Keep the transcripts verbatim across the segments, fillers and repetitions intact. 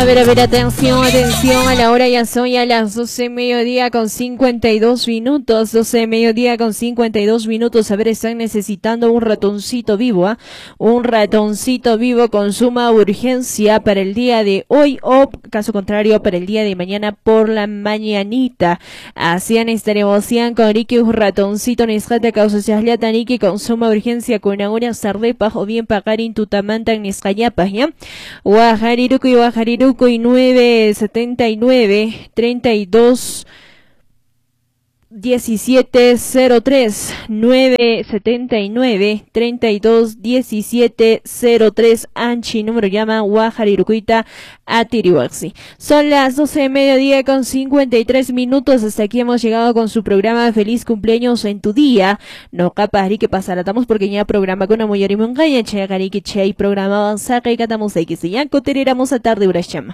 A ver, a ver, atención, atención, a la hora ya son ya las doce de mediodía con cincuenta y dos minutos, doce de mediodía con cincuenta y dos minutos. A ver, están necesitando un ratoncito vivo, ¿ah? ¿eh? Un ratoncito vivo con suma urgencia para el día de hoy o, caso contrario, para el día de mañana por la mañanita. Hacían estaremos con Ricky un ratoncito nescata causa chaslata Niki con suma urgencia con una sardepa o bien pagarin tutamantan nescayapas, ¿ya? Guajariruco y guajariruco y nueve setenta y nueve treinta y dos diecisiete cero tres nueve setenta y nueve treinta y dos diecisiete cero tres Anchi número llama Guajarirucuita a Tirihuaxi. Son las doce de mediodía con cincuenta y tres minutos. Hasta aquí hemos llegado con su programa Feliz Cumpleaños en tu día. No capaz que pasara estamos porque ya programa con Amoyori Mungaya Chagari que Chay programa avanzaka y catamos de que se ya coteréramos a tarde urachama.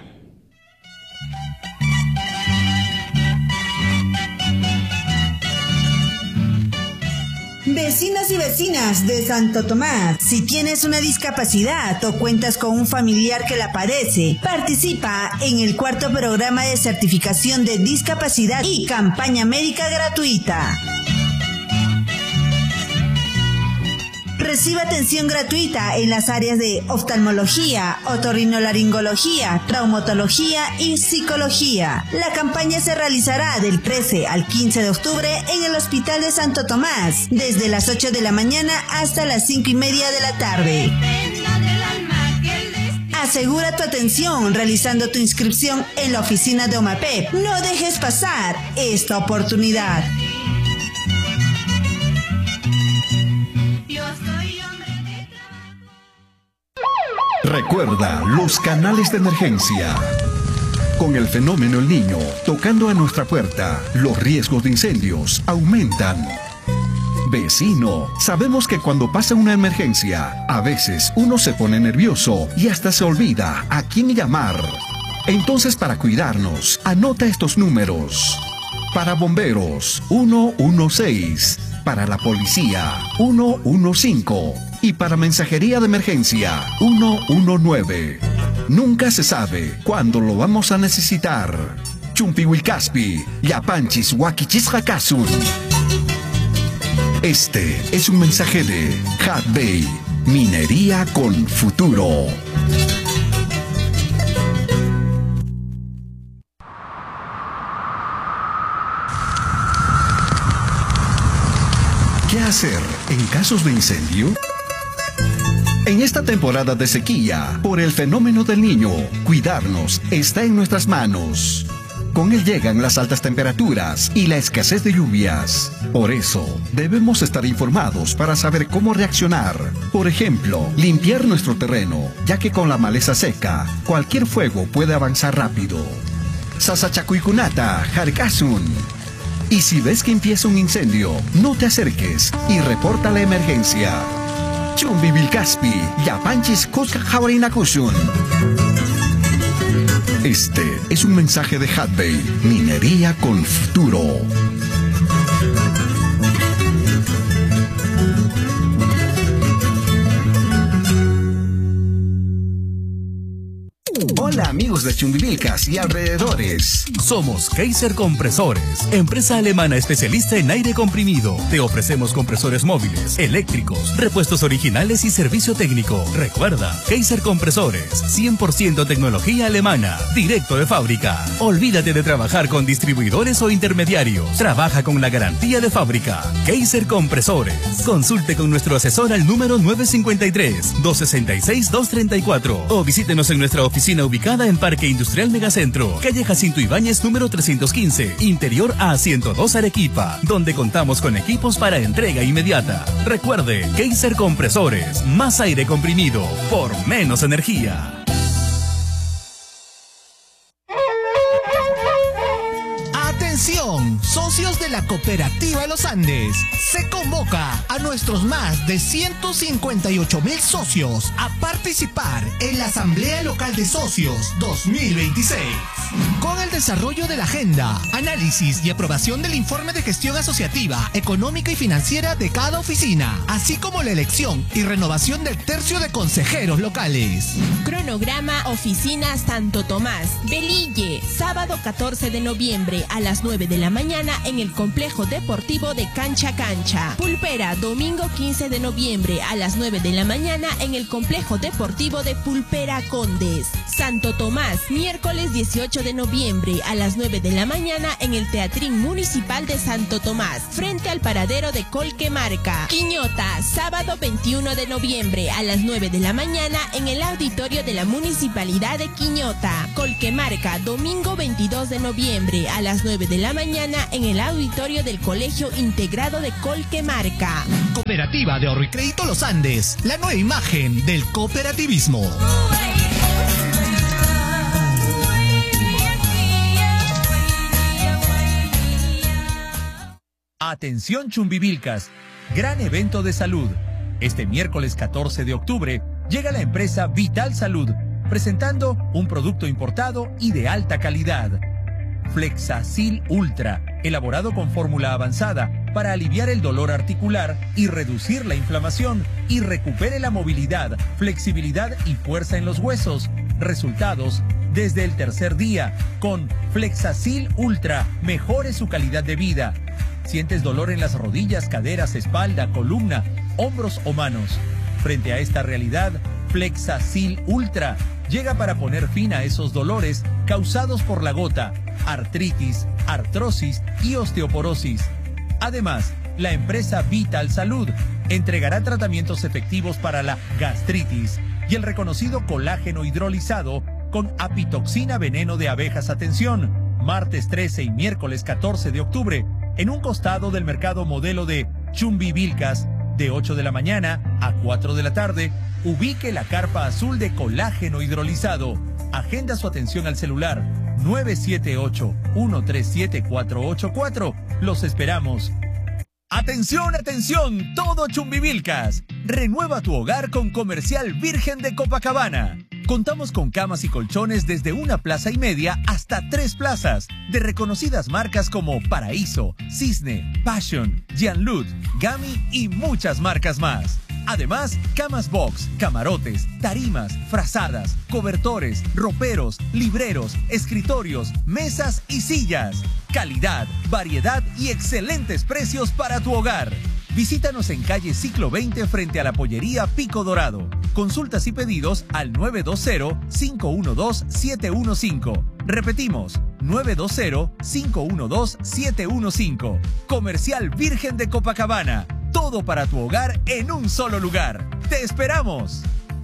Vecinos y vecinas de Santo Tomás, si tienes una discapacidad o cuentas con un familiar que la padece, participa en el cuarto programa de certificación de discapacidad y campaña médica gratuita. Recibe atención gratuita en las áreas de oftalmología, otorrinolaringología, traumatología y psicología. La campaña se realizará del trece al quince de octubre en el Hospital de Santo Tomás, desde las ocho de la mañana hasta las cinco y media de la tarde. Asegura tu atención realizando tu inscripción en la oficina de OMAPEP. No dejes pasar esta oportunidad. Recuerda los canales de emergencia. Con el fenómeno El Niño tocando a nuestra puerta, los riesgos de incendios aumentan. Vecino, sabemos que cuando pasa una emergencia, a veces uno se pone nervioso y hasta se olvida a quién llamar. Entonces, para cuidarnos, anota estos números. Para bomberos, uno uno seis. Para la policía, uno uno cinco. Y para mensajería de emergencia, uno uno nueve. Nunca se sabe cuándo lo vamos a necesitar. Chumpihuilcaspi, Yapanchis Huaquichishakasun. Este es un mensaje de Hadbay, Minería con Futuro. ¿Qué hacer en casos de incendio? En esta temporada de sequía, por el fenómeno del Niño, cuidarnos está en nuestras manos. Con él llegan las altas temperaturas y la escasez de lluvias. Por eso, debemos estar informados para saber cómo reaccionar. Por ejemplo, limpiar nuestro terreno, ya que con la maleza seca, cualquier fuego puede avanzar rápido. Sasachacuicunata, Jarcasun. Y si ves que empieza un incendio, no te acerques y reporta la emergencia. Chumbivilcaspi, Yapanchis Kuska Jawarinakusun. Este es un mensaje de Hadbay, Minería con Futuro. Hola amigos de Chumbivilcas y alrededores. Somos Kaiser Compresores, empresa alemana especialista en aire comprimido. Te ofrecemos compresores móviles, eléctricos, repuestos originales y servicio técnico. Recuerda, Kaiser Compresores, cien por ciento tecnología alemana, directo de fábrica. Olvídate de trabajar con distribuidores o intermediarios. Trabaja con la garantía de fábrica. Kaiser Compresores. Consulte con nuestro asesor al número nueve cinco tres, dos seis seis, dos tres cuatro o visítenos en nuestra oficina ubicada en Parque Industrial Megacentro, calle Jacinto Ibáñez número trescientos quince, interior A ciento dos Arequipa, donde contamos con equipos para entrega inmediata. Recuerde, Kaiser Compresores, más aire comprimido por menos energía. Atención, Atención, socios de la Cooperativa Los Andes. Se convoca a nuestros más de ciento cincuenta y ocho mil socios a participar en la Asamblea Local de Socios dos mil veintiséis. Con el desarrollo de la agenda, análisis y aprobación del informe de gestión asociativa, económica y financiera de cada oficina, así como la elección y renovación del tercio de consejeros locales. Cronograma Oficina Santo Tomás, Belille, sábado catorce de noviembre a las nueve de la mañana en el Complejo Deportivo de Cancha Cancha. Pulpera, domingo quince de noviembre a las nueve de la mañana en el Complejo Deportivo de Pulpera Condes. Santo Tomás, miércoles dieciocho de noviembre a las nueve de la mañana en el Teatrín Municipal de Santo Tomás, frente al paradero de Colquemarca. Quiñota, sábado veintiuno de noviembre a las nueve de la mañana en el auditorio de la Municipalidad de Quiñota. Colquemarca, domingo veintidós de noviembre a las nueve de la mañana en el auditorio del Colegio Integrado de Colquemarca. Cooperativa de Ahorro y Crédito Los Andes, la nueva imagen del cooperativismo. Atención Chumbivilcas, gran evento de salud. Este miércoles catorce de octubre llega la empresa Vital Salud, presentando un producto importado y de alta calidad. Flexacil Ultra, elaborado con fórmula avanzada para aliviar el dolor articular y reducir la inflamación y recupere la movilidad, flexibilidad y fuerza en los huesos. Resultados desde el tercer día. Con Flexacil Ultra, mejore su calidad de vida. ¿Sientes dolor en las rodillas, caderas, espalda, columna, hombros o manos? Frente a esta realidad, Flexacil Ultra llega para poner fin a esos dolores causados por la gota, artritis, artrosis y osteoporosis. Además, la empresa Vital Salud entregará tratamientos efectivos para la gastritis y el reconocido colágeno hidrolizado con apitoxina veneno de abejas. Atención, martes trece y miércoles catorce de octubre, en un costado del mercado modelo de Chumbivilcas, de ocho de la mañana a cuatro de la tarde, ubique la carpa azul de colágeno hidrolizado. Agenda su atención al celular nueve siete ocho, uno tres siete, cuatro ocho cuatro. Los esperamos. ¡Atención, atención! Todo Chumbivilcas. Renueva tu hogar con Comercial Virgen de Copacabana. Contamos con camas y colchones desde una plaza y media hasta tres plazas, de reconocidas marcas como Paraíso, Cisne, Passion, Jeanlud, Gami y muchas marcas más. Además, camas box, camarotes, tarimas, frazadas, cobertores, roperos, libreros, escritorios, mesas y sillas. Calidad, variedad y excelentes precios para tu hogar. Visítanos en calle Ciclo veinte frente a la pollería Pico Dorado. Consultas y pedidos al nueve dos cero, cinco uno dos, siete uno cinco. Repetimos, nueve dos cero, cinco uno dos, siete uno cinco. Comercial Virgen de Copacabana. Todo para tu hogar en un solo lugar. ¡Te esperamos!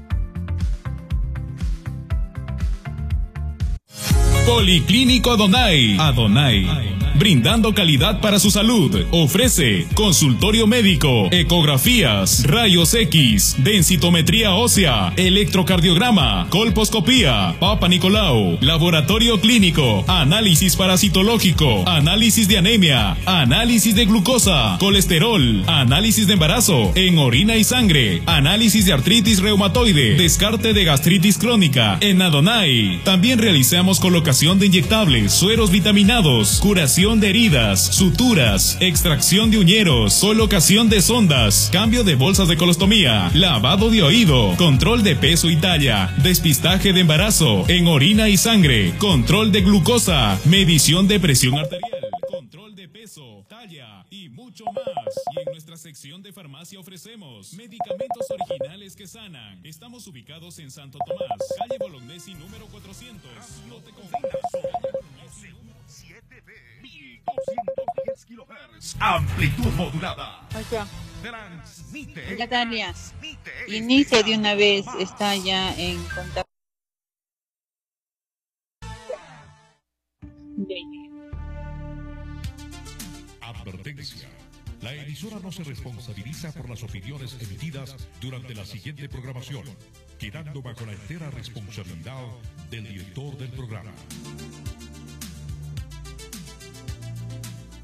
Policlínico Adonai. Adonai. Brindando calidad para su salud. Ofrece consultorio médico, ecografías, rayos X, densitometría ósea, electrocardiograma, colposcopía, Papa Nicolau, laboratorio clínico, análisis parasitológico, análisis de anemia, análisis de glucosa, colesterol, análisis de embarazo en orina y sangre, análisis de artritis reumatoide, descarte de gastritis crónica. En Adonai también realizamos colocación de inyectables, sueros vitaminados, curación de heridas, suturas, extracción de uñeros, colocación de sondas, cambio de bolsas de colostomía, lavado de oído, control de peso y talla, despistaje de embarazo en orina y sangre, control de glucosa, medición de presión arterial, control de peso, talla y mucho más. Y en nuestra sección de farmacia ofrecemos medicamentos originales que sanan. Estamos ubicados en Santo Tomás, calle Bolognesi número cuatrocientos. No te confundas. doscientos diez kilohertz. Amplitud modulada. Ocho. Transmite. Natalia, inicia de una vez, está ya en contacto. Advertencia. La emisora no se responsabiliza por las opiniones emitidas durante la siguiente programación, quedando bajo la entera responsabilidad del director del programa.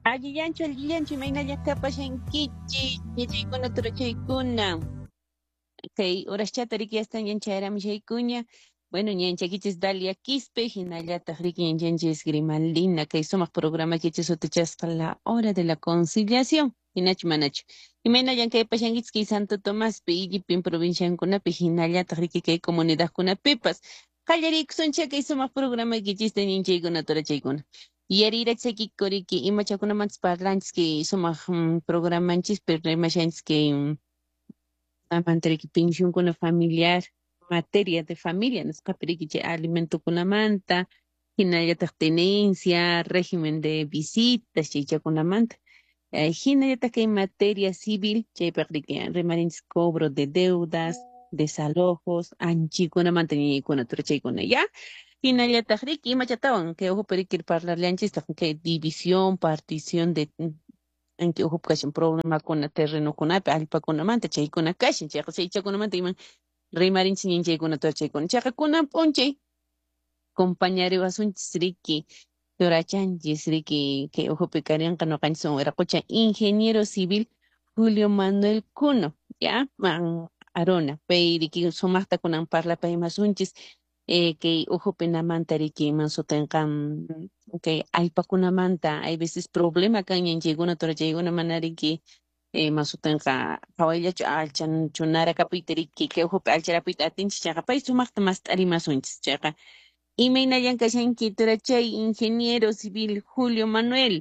Allillancho, allillancho, maynalla kapashankichis, yachaykuna turachaykuna. Kay uraschata riki astan yanchayaramishaykuña. Bueno, ñanchakichis Dalia Quispe, hinallataq riki ñanchanchis Grimalina, kay sumaq programa kichis utachasqa La Hora de la Conciliación. Hinachu manachu. Imaynallan kay pashankichis kay Santo Tomáspi, Illipin provinciankunapi, hinallataq riki kay comunidadkunapipas. Qallariksuncha kay sumaq programa kichista ñanchaykuna turachaykuna. Yarirachakiko riki imachakunamantas parlanchis kay sumaq um, programanchis, rimashanchis kay um, amantariki pensionkuna familiar, materia de familia, nisqapiriki alimento kunamanta, hinallataq tenencia, régimen de visitas, chaychakunamanta. Eh, hinallataq kay materia civil, chaypaq riki rimarinchis cobro de deudas, desalojos, anchikunamanta ñaykuna turachaykuna, ya? Hinallataq riki imachatawan, kay uhupiriki parlarllanchistaq kay división, partición de en que uhup kashin problema kuna terreno kunapi allpakunamanta chaykuna kashin chayqa chaychakunamanta iman rimarinchis ñanchaykuna turachaykuna chayqa kunan p'unchay compañeriwasunchis riki turachanchis riki kay uhupi karinqa noqanchis wiraqucha ingeniero civil Julio Manuel Cuno, ya man arona pay riki sumaqta kunan parlapay masunchis eh, kay uhupinamanta riki man sutinqan kay allpakunamanta hay veces problema kan ñanchaykuna turachaykuna mana riki eh, masutinqa qhawayllachu alchanchunara kapuyta riki kay uhupi alcharapuyta atinchis chayqa pay sumaqta mas t'arimasunchis chayqa imaynallan kashanki turachay ingeniero civil Julio Manuel.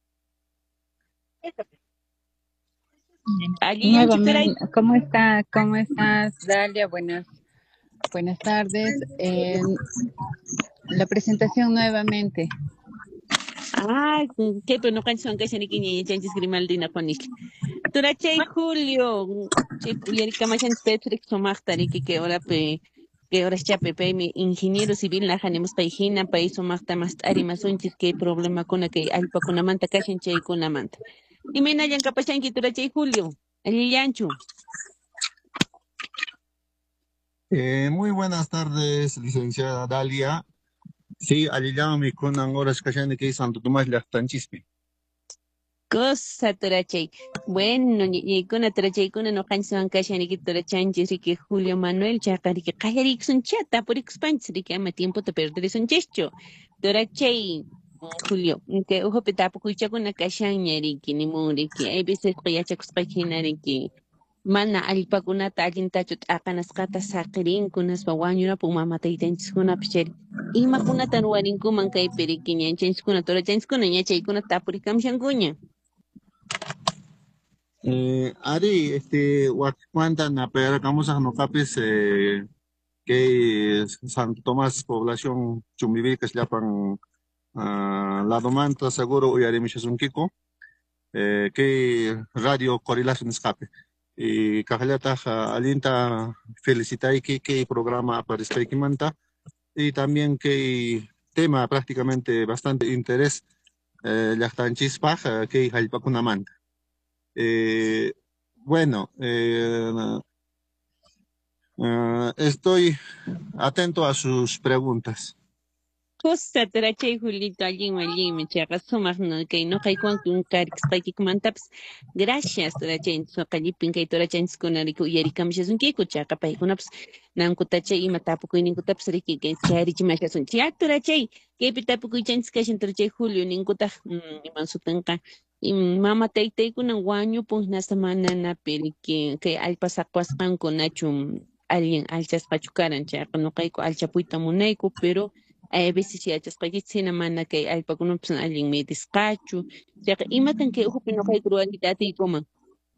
Nuevamente, ¿cómo está? ¿Cómo estás, Dalia? Buenas, buenas tardes. Eh, la presentación nuevamente. Ah, qué pero no canción que se ni quiñe chanchis Grimaldina Juanisla. Turachay Julio, che puyarica machan Petrix somachtari que ahora pe que ahora chape pe mi ingeniero civil la janemos paijina país somachta más arimasunchis que problema con que alpa con amanta kashin chay con amanta. Y me nayan capachan que turachay Julio, el yancho. Eh, muy buenas tardes, licenciada Dalia. Sí, allí con horas cachando que Santo Tomás Llaqtanchispi. Cosa turachay. Bueno, y con turachay con no canción cachani que turachanchis y que Julio Manuel chacari que callarik son chata por expandir que ama tiempo te perder son checho. Turachay Julio, que ojo petapo cuicha con la cachañari que ni muri que hay veces que ya chacos pachinari que mana alpakunata allintachut aqanasqata saqirin kunas wawañuna pumamata itanchiskuna pichari imakunata ruwarinkuman kay piriki ñanchanchiskuna turachanchiskuna ñachaykuna tapurikamshankuña. Eh, Ari, este, cuánta na peracamos a nocapis eh, que Santo Tomás población chumbivilcas llapan uh, la domanta seguro uyarimichas Kiko eh, que radio correlación escape. Y Cajallata alinta felicitar que que programa aparece que manta y también que tema prácticamente bastante interés eh, Llaqtanchispa que Jalpacunamanta. Eh, bueno, eh, uh, estoy atento a sus preguntas. Cosa turachay Julito allin allin chaqa sumaq no kay no kay kuan kun karix kay kumantaps gracias turachay so kallipin kay turachanchiskuna riku yarikamshasunkiku chaqa paykunapas nankutachay ima tapukuyninkutapas riki kay charichimashasунchik ya turachay kaypi tapukuychanchis kashan turachay Julio ninkutaq iman sutinqa mama taytaykunan wañupun hasta mananapi riki kay allpasaqpasqankunachu alguien alchasqachu karan chaqa nuqayku alchapuyta munayku pero a veces si achas qallitzina mana kay allpakunapas allin medisqachu chaqa imatan kay uhupi nuqayku ruwanita atiykuman.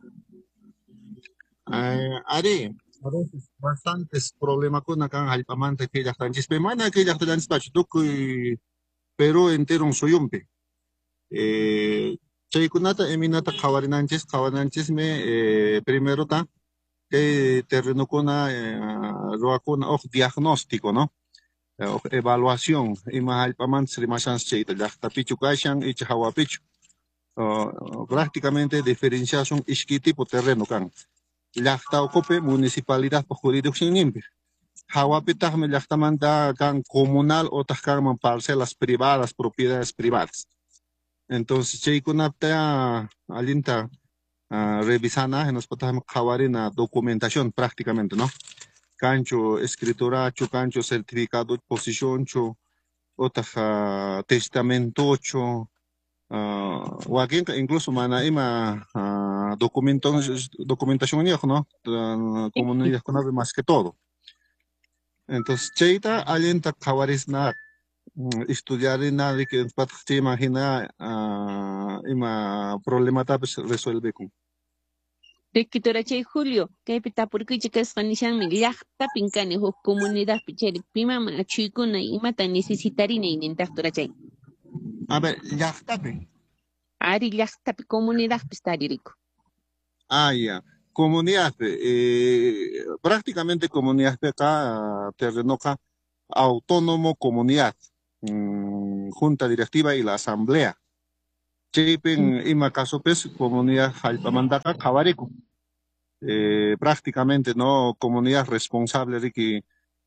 Eh, Ari, a veces bastantes problemas con acá en Jalpamanta que Llaqtanchispi mana que Llaqtanchispachu tukuy Perú entero un suyumpi. Eh, chaykunata eminata qawarinanchis qawarinanchis me eh, primero ta que terrenokuna eh, ruakuna ojo diagnóstico, ¿no? Uh, evaluación y más alpamans rimasans cheita llaqtapichu kashan y chahawapichu uh, prácticamente diferenciación ishki tipo terreno kan llaqta ocupe municipalidad por jurisdicción nimpi hawapitaq me llaqtamanta kan comunal o kan parcelas privadas propiedades privadas Entonces, chaykunapta alinta uh, revisana, nos podemos javarina documentación prácticamente, ¿no? Cancho escrituracho, cancho certificado de posición, cho, otra testamento, cho, uh, o aquí incluso mana ima uh, documentos, documentación, ¿no? Uh, comunidad con más que todo. Entonces, cheita alienta javarina estudiar nada que te imagina uh, ima problema tapes resuelve con. Rectora Chay Julio, que pita por que chicas fanishan mi llakta pincane ho comunidad picheri pima ma chuikuna y mata necesitarina y nintactora Chay. A ver, llakta pi. Ari llakta pi comunidad pistari rico. Ah, ya. Comunidad, eh, prácticamente comunidad acá, terreno acá, autónomo comunidad, mmm, junta directiva y la asamblea. Chipen ima caso pues comunidad Jalpamandaka Cabarico. Eh, prácticamente no comunidad responsable de que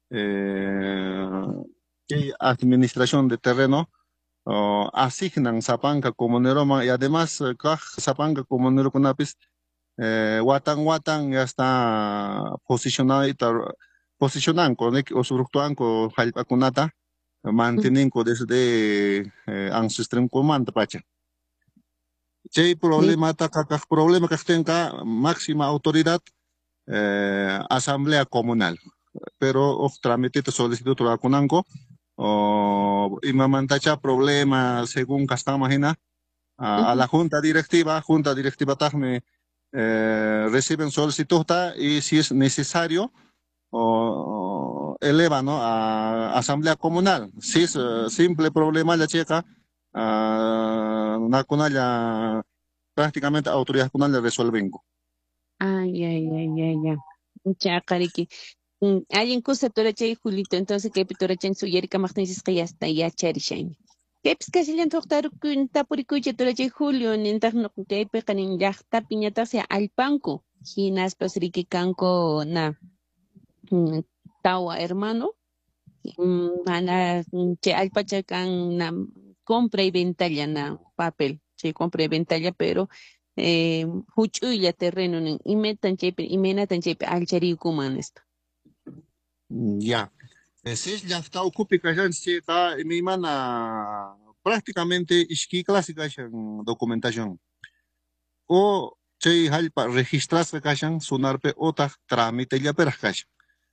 eh, administración de terreno uh, asignan Zapanca comunero y además uh, Zapanca comunero con apis eh, Watan Watan ya está posicionado y posicionan con o subructuan con Jalpacunata mantienen con desde eh, ancestral comando pacha. Chay problema ta kakak problema que tenga máxima autoridad eh, asamblea comunal, pero of trámite de solicitud tra kunango o imamantacha problema según casta imagina a, a la junta directiva junta directiva tajme eh, reciben solicitud ta y si es necesario o, eleva no a asamblea comunal si es uh, simple problema la checa Uh, una kunalla prácticamente autoridad kunal le resuelven. Ay, ay, ay, ay, ay. Ya, cariki. Alguien cosa tora chay Julito, entonces que tora chay suyeri kamachnesis que ya está ya cherishain. Que pues casi le antojtar kun tapuricuche tora chay Julio, nentar no que pecanin ya tapiñata sea al panco. Ginas pasriki canco na tawa hermano. Mana che al pachacan na compra y venta ya na papel, sí, compra y venta ya, pero eh, huchuya terreno y metan chepe y menatan chepe al chari kuman esto. Ya, ese ya está ocupado ya está mi mana prácticamente isqui clásica en documentación o che halpa registrarse kashan sonarpe otak trámite ya peras kashan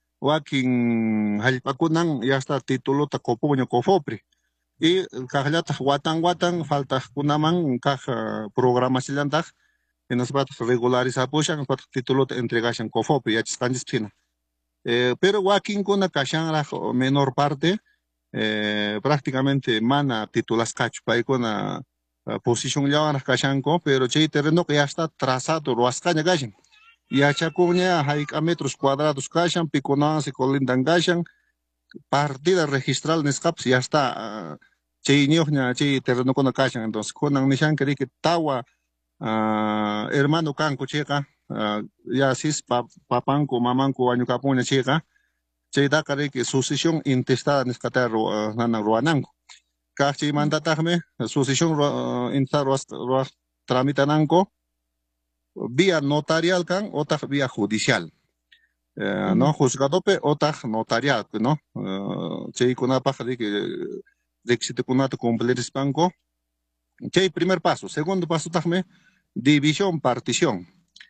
wakin halpa kunan ya está título ta copoño cofopri. Y kahllata watan watan falta kunaman caja programa silantag y nos va a regularizar pushan para título de entregación cofopi ya chiscanjis pina eh, pero wakin kuna kashan la menor parte eh, prácticamente mana titulas cacho pa kuna uh, posición ya na kashanko pero che terreno que ya está trazado ruascaña gashan ya chacuña hay a metros cuadrados kashan piconan se colindan gashan partida registral nescaps ya está che ñoña che terreno con kashan entonces con nishan que que tawa uh, hermano canco checa uh, ya sis pa, papanco mamanco año capuña checa che da que sucesión intestada nescatar uh, nana ruananco cachi manda tajme sucesión uh, intestada ruas tramitananco vía notarial can o vía judicial. Uh, no juzgadope otra notarial, no uh, che kuna paja de que de que te kuna te cumplir banco che primer paso segundo paso tajme división partición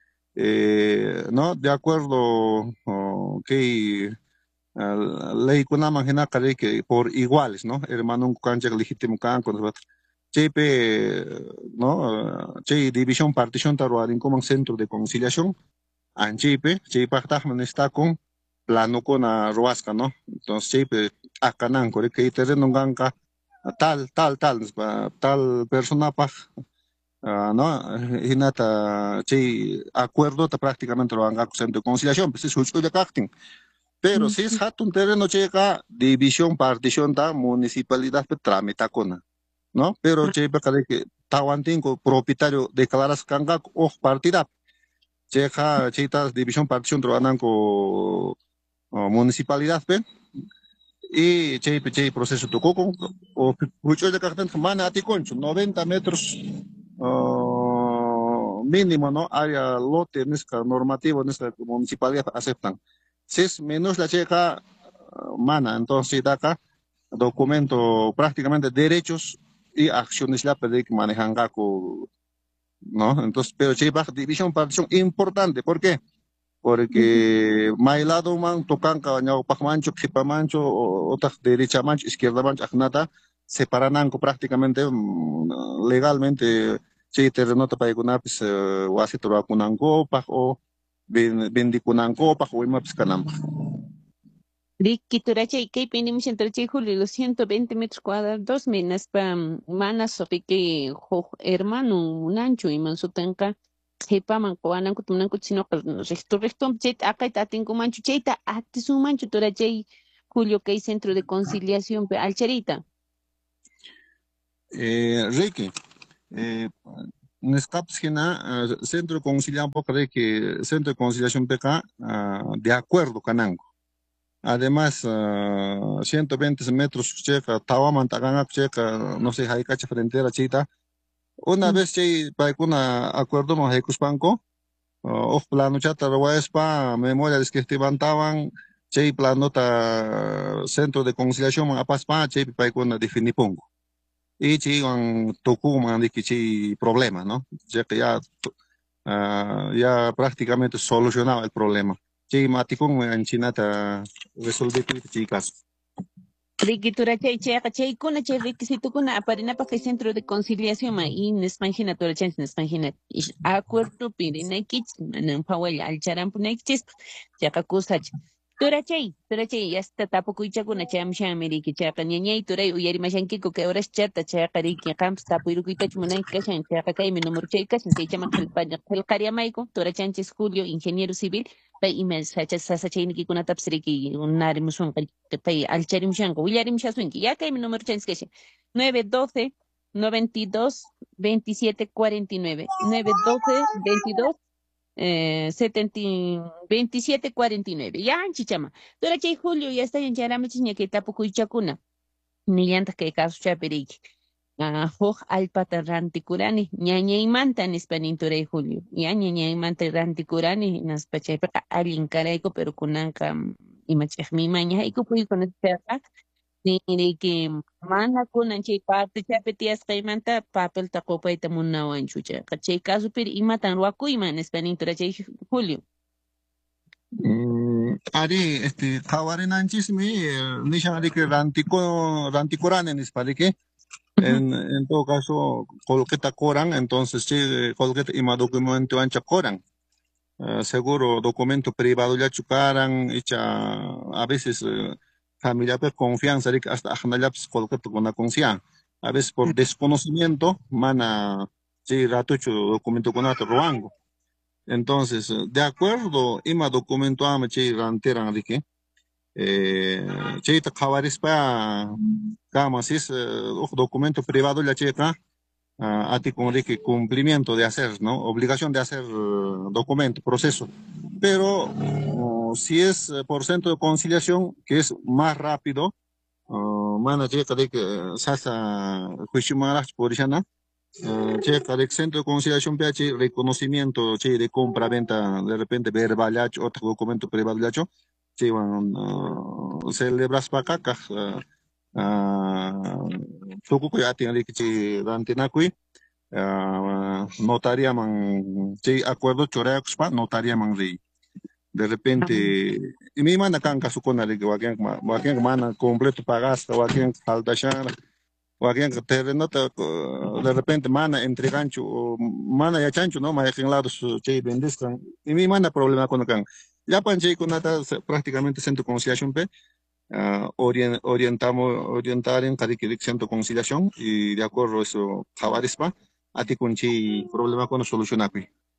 eh, no de acuerdo uh, que uh, ley kuna imagina que por iguales no hermano un cancha legítimo can con che pe no uh, che división partición taruarin como centro de conciliación anchipe, chipa tajman está con plano con a ruasca, ¿no? Entonces chipe acanan core que terreno ganka tal tal tal tal persona pa uh, no hinata chi acuerdo ta prácticamente lo ganka centro de conciliación, pues es justo de casting. Pero si es hatun terreno checa división partición ta municipalidad pe tramita con, ¿no? Pero chipe que tawantinco propietario declaras kanga o partida checa chitas división partición troanan con uh, municipalidad pe y chay chay proceso tocó con o mucho de cartón mana ati concho noventa metros uh, mínimo no área lote nisca normativo nisca municipalidad aceptan si es menos la checa uh, mana entonces acá documento prácticamente derechos y acciones la pede que manejan gaco no entonces pero chay baja división partición importante. ¿Por qué? Porque mailado man tocan cañao pak mancho xipa mancho otak derecha mancho izquierda mancho aknata separan prácticamente mm, legalmente si terreno ta paikunapis wasi turakunanko pak o bendikunanko pak o imapis kanampa. Ricky Turachay, que pendiente entre Chay Julio, los ciento veinte metros cuadrados, dos menas para manas sobre que hermano un ancho y mansutanca. Hepa man ko anan ko tumnan ko sino resto resto jet acá ta tengo mancho cheta ati su mancho Turachay Julio que hay centro de conciliación pe alcherita. Eh, Ricky, eh, Nescapsgena, uh, Centro de Conciliación, porque que Centro de Conciliación P K, uh, de acuerdo canango. Además, uh, ciento veinte metros, checa, Tawaman, Taganak, checa, no sé, Haikacha frontera, chita. Una mm. vez, che, para que una acuerdo, no hay Cuspanco, of plano chata, Roespa, memoria de que estaban, che, plano ta Centro de Conciliación, Apaspa, che, para que una definipongo. Y sí, un Tucumán de que sí problema, ¿no? Ya que ya, uh, ya prácticamente solucionaba el problema. Sí, maticón en China ta resolver este caso. Ricky Turachay, che, chay, kuna, che, requisito kuna, aparina para que centro de conciliación, ma, y nespanjina, Turachay, nespanjina, y acuerdo, pirina, kits, en Pawella, al charampo, nextis, ya que cusach. Turachay, Turachay, ya está tampoco y chacuna cham chameri, chaca ñañay, turay, uyari machanquico, que ahora es chata, chaca, riqui, camps, tapo, iruki, tachumanay, cachan, chaca, cae, mi número chay, cachan, se llama el cariamaico, Turachanches Julio, ingeniero civil, pay email, sacha, sasa, chay, niki, kuna tapsriki, un narimusun, que pay, al charimshanco, uyarim chaswinki, ya cae, mi número chay, cachan, nueve doce, noventa y dos, veintisiete, cuarenta y nueve, nueve doce, veintidós, Eh, setenta, veintisiete, cuarenta y nueve. Ya, chichama. Tora chay Julio, ya está en Yarame chiña que tapo cuichacuna. Ni llanta que caso chaperiki. Ah, hoj alpata ranticurani. Ñaña y manta en español Tora Julio. Ya, ñaña y manta ranticurani. Nas pachay para alguien caraico, pero con anca y machaj mi maña. Y cupo con este acá. Ni que mana con anche parte chapetias caimanta papel tacopa y tamuna wanchucha. Cachay caso pero y matan ruaco y man español Turachay Julio. Mm, Ari, este, Javari Nanchis mi, Nishari que rantico, ranticoran en Hispanique. En, en todo caso, colqueta coran, entonces, sí, colqueta y más documento ancha coran. Uh, seguro, documento privado ya chucaran, hecha a veces. Uh, familia pues confianza hasta ajnalaps colqueto con la confianza a veces por desconocimiento mana sí ratucho documento con otro ruango entonces de acuerdo ima documento ama che ranteran de que eh che ta khawaris pa kama sis documento privado la checa uh, a ti como de que cumplimiento de hacer no obligación de hacer uh, documento proceso pero uh, si es uh, por centro de conciliación que es más rápido uh, mana checa de que sasa kushimara por llana uh, checa de centro de conciliación ph reconocimiento che de compra venta de repente verbal otro documento privado lacho che uh, celebras pa acá uh, uh, tuku ya tiene que che dantina kui notaria man che acuerdo chorea kuspa notaria man rey de repente y mi manda kan kasu kona de wakian wakian mana completo pagasta wakian falta shana wakian terreno de repente mana entregancho mana ya chancho no ma en lado che bendiscan y mi manda problema con kan ya panche con nata prácticamente centro de conciliación pe Uh, orient, orientamos orientar en cada centro de conciliación y de acuerdo a eso jabarispa a ti con chi problema con solucionar.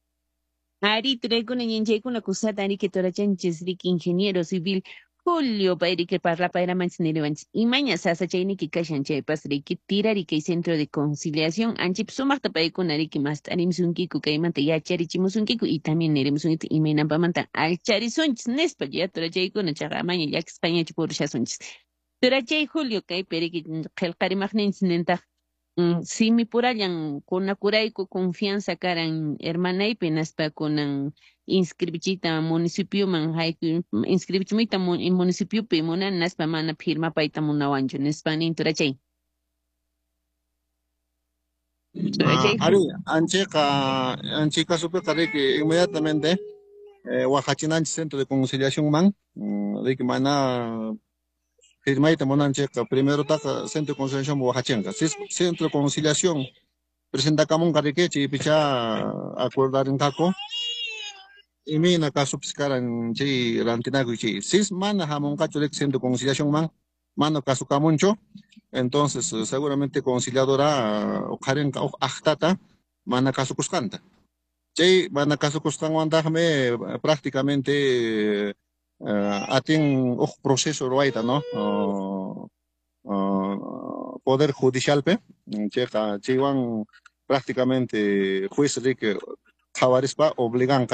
Ari traigo una ñenche con la cusata ari que tora chanches rik ingeniero civil Julio pairi que parla para mantener y mañana sasa chaini que cashan chay pasri que tirar y que centro de conciliación anchip sumarta pairi con ari que más tarim sunkiku que manta ya chari chimusunkiku y también neremos un y menan pa manta al chari sunchis nespa ya tora chay con chaga maña ya que España chipur ya sunchis Turachay Julio kay periki qillqarimaqninchis nintaq mm, simi purallan kunakurayku confianza karan hermanaypi naspa kunan inscribichita municipioman hayku inscribichimita mun- municipiopi munan naspa mana firmapayta munawanchu nispa nin turachay. Ah, Turachay Ari, ancheca, ancheca supe que inmediatamente eh, Huajachinanchi Centro de Conciliación Man, mm, de que mana firmaita monancheca, primero taca Centro de Conciliación Huajachenca, si es Centro de Conciliación, presenta camun cariqueche y picha acordar en taco, y mina caso piscaran chi rantinago chi, si es mana jamón cacho de Centro de Conciliación Man, mano caso camuncho, entonces eh, seguramente conciliadora o karen o achtata, mana caso cuscanta. Chay mana caso cuscan me prácticamente uh, atin un proceso ruaita, ¿no? Uh, uh, poder judicial pe, checa, chiwan prácticamente juez de que jawarispa obligan